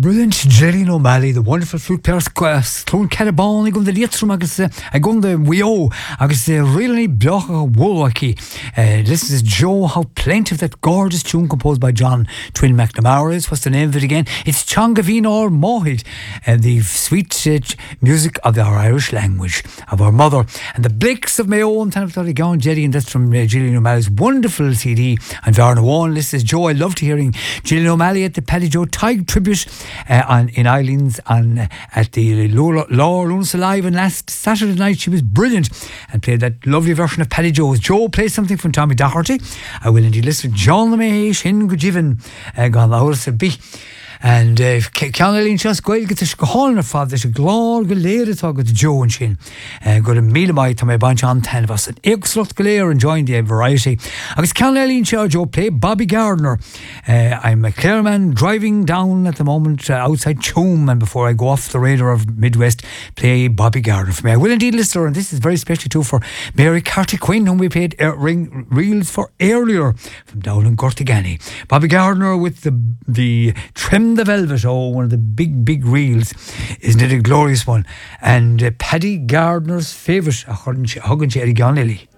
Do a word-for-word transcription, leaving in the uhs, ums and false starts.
Brilliant, Gillian O'Malley, the wonderful flute player, Clone Carabon, I go the Lietrum, I guess, I go the Wio, I guess the really block of Woolwaki. This is Joe, How Plaintive, that gorgeous tune composed by John Twin McNamara is. What's the name of it again? It's Changaveen or Mohid, and the sweet uh, music of our Irish language, of our mother. And the Blakes of Mayo, and Tanafdali Gowan Jerry, and that's from uh, Gillian O'Malley's wonderful C D. And Varna One, this is Joe, I loved hearing Gillian O'Malley at the Paddy Joe Tig tribute. Uh, on, in Islands on, uh, at the Law Lunas Alive, and last Saturday night she was brilliant and played that lovely version of Paddy Joe's. Joe plays something from Tommy Doherty. I will indeed listen. John LeMay, Shin Gujivan, Gan Laura B. And Ceann Eileen just Gael get to go home and father to glor galera talk with Joe and Shin. Got a meal mai to my bunch on ten of us. And Exlot galera enjoying the variety. I guess Ceann Eileen Joe play Bobby Gardner. Uh, I'm a Clareman driving down at the moment uh, outside Choom, and before I go off the radar of Midwest, play Bobby Gardner for me. I will indeed listen, and this is very special too for Mary Carty Quinn, whom we played uh, ring reels for earlier from down in Gortigani. Bobby Gardner with the the trim the Velvet, oh, one of the big, big reels. Isn't it a glorious one? And uh, Paddy Gardner's favourite, Huggin' Jerry Gan Lily.